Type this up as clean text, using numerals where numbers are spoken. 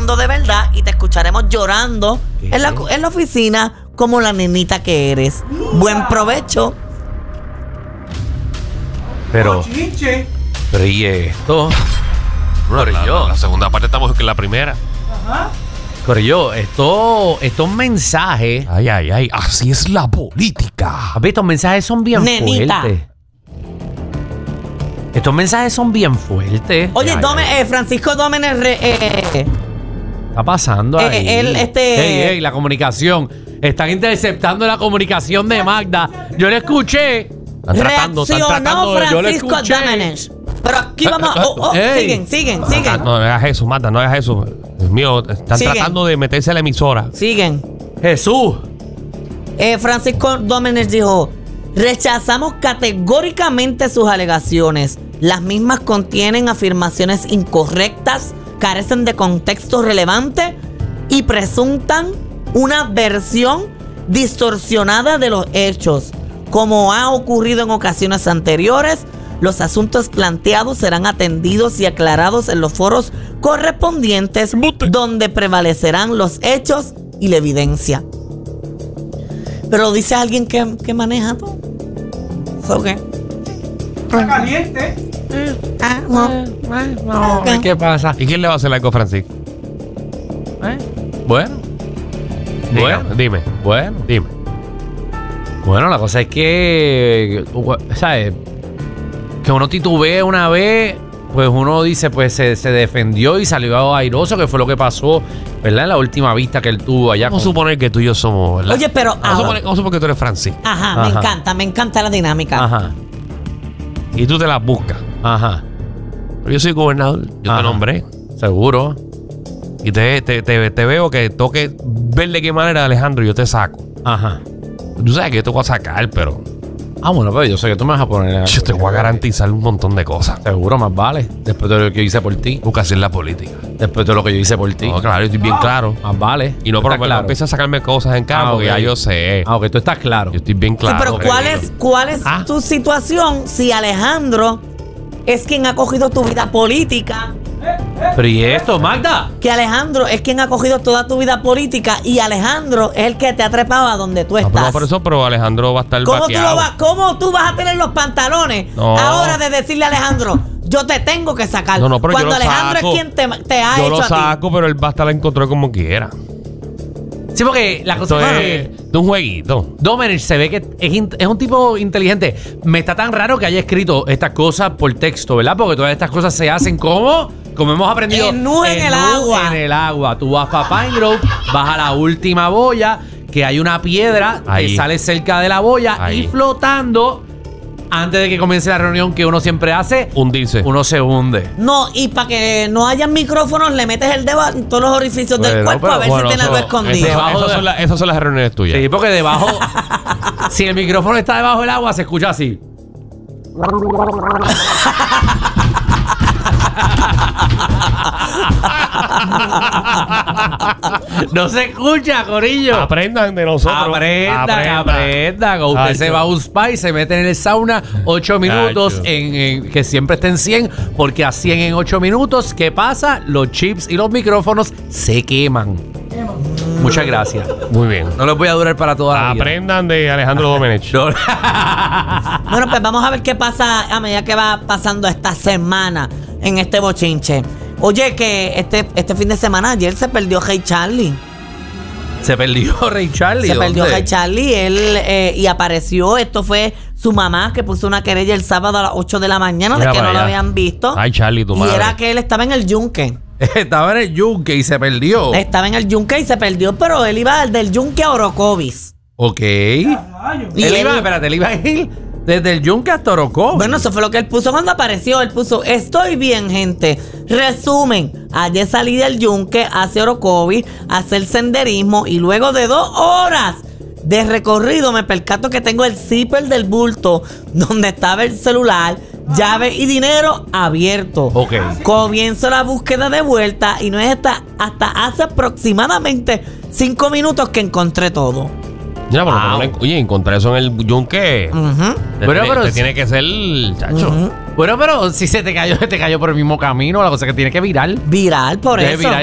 mundo de verdad y te escucharemos llorando en la oficina como la nenita que eres. Buen provecho. Pero ¿y esto? La segunda parte estamos en la primera. Ajá. Corillo, estos mensajes. Ay, así es la política. Papi, estos mensajes son bien Nenita. fuertes. Estos mensajes son bien fuertes. Oye, Francisco Dómenes ¿Qué está pasando ahí? Ey, la comunicación. Están interceptando la comunicación de Magda. Yo le escuché. Están tratando reaccionó yo le Francisco escuché. Dómenes. Pero aquí vamos. Siguen. No hagas eso, Magda, no hagas eso. Dios mío, están Siguen. tratando de meterse a la emisora. Siguen. Jesús. Francisco Dómenes dijo: rechazamos categóricamente sus alegaciones. Las mismas contienen afirmaciones incorrectas, carecen de contexto relevante y presuntan una versión distorsionada de los hechos. Como ha ocurrido en ocasiones anteriores, los asuntos planteados serán atendidos y aclarados en los foros correspondientes, donde prevalecerán los hechos y la evidencia. Pero dice alguien que maneja todo. ¿So qué? Está caliente. No, ¿qué pasa? ¿Y quién le va a hacer algo a Francisco? Bueno. Dime. Bueno, la cosa es que, ¿sabes? Que uno titubea una vez, pues uno dice, pues se defendió y salió airoso, que fue lo que pasó, ¿verdad? En la última vista que él tuvo allá. Vamos a suponer que tú y yo somos, ¿verdad? Oye, pero Vamos a suponer que tú eres Francisco. Ajá, me encanta la dinámica. Ajá. Y tú te las buscas. Ajá. Pero yo soy gobernador, yo te nombré. Seguro. Y te veo que toque ver de qué manera, Alejandro, yo te saco. Ajá. Tú sabes que yo te voy a sacar, pero Bueno, pero yo sé que tú me vas a poner. yo te voy a garantizar un montón de cosas. Seguro, más vale. Después de lo que yo hice por ti. Busca hacer la política. Después de lo que yo hice por ti. No, claro, yo estoy bien claro. Más vale. Y no, ¿Estás pero claro? empieza a sacarme cosas en cara porque ok. ya yo sé. Ok, tú estás claro. Yo estoy bien claro. Sí, pero ¿cuál es Ah. tu situación si Alejandro es quien ha cogido tu vida política? Pero ¿y esto, Magda? Que Alejandro es quien ha cogido toda tu vida política y Alejandro es el que te ha trepado a donde tú estás. No, por eso, pero Alejandro va a estar bateado. ¿Cómo tú vas a tener los pantalones ahora de decirle a Alejandro, yo te tengo que sacar? No, pero cuando yo lo Alejandro saco. es quien te ha Yo hecho lo a ti. saco, pero él va a estar en control como quiera. Sí, porque la cosa Esto es es de un jueguito. Domenech se ve que es un tipo inteligente. Me está tan raro que haya escrito estas cosas por texto, ¿verdad? Porque todas estas cosas se hacen como hemos aprendido. En el agua. En el agua. Tú vas para Pine Grove, vas a la última boya, que hay una piedra Ahí. que sale cerca de la boya Ahí. y flotando, antes de que comience la reunión que uno siempre hace, Hundirse. uno se hunde. No, y para que no haya micrófonos, le metes el dedo en todos los orificios del Bueno, cuerpo pero a ver si tiene algo escondido. Esas son las reuniones tuyas. Sí, porque debajo, si el micrófono está debajo del agua, se escucha así. No se escucha, corillo. Aprendan de nosotros. Aprendan. Usted Tacho. se va a un spa y se mete en el sauna 8 minutos Tacho. en que siempre esté en 100, porque a 100 en 8 minutos, ¿qué pasa? Los chips y los micrófonos se queman. Muchas gracias. Muy bien. No les voy a durar para toda la vida. Aprendan de Alejandro Domenech. No. Bueno, pues vamos a ver qué pasa a medida que va pasando esta semana en este bochinche. Oye, que este fin de semana ayer se perdió Ray Charlie. Se perdió Ray Charlie. Se perdió ¿dónde? Ray Charlie y apareció. Esto fue su mamá que puso una querella el sábado a las 8 de la mañana Mira de que para no lo allá. habían visto. Ay, Charlie, tu y madre. era que él estaba en el yunque. Estaba en el yunque y se perdió. Estaba en el yunque y se perdió, pero él iba del yunque a Orocovis. Ok. Y Él él- iba a ir desde el yunque hasta Orocovis. Bueno, eso fue lo que él puso cuando apareció. Él puso, estoy bien, gente. Resumen, ayer salí del yunque hacia Orocovis a hacer senderismo y luego de 2 horas de recorrido me percato que tengo el zipper del bulto donde estaba el celular, llave y dinero abierto. Ok. Comienzo la búsqueda de vuelta y no es hasta hace aproximadamente 5 minutos que encontré todo. Mira, pero Wow. oye, encontrar eso en el yunque. Ujú. Pero Te sí. tiene que ser, chacho. Ujú. Bueno, pero si se te cayó por el mismo camino, la cosa es que tiene que virar. Viral por Debe eso. virar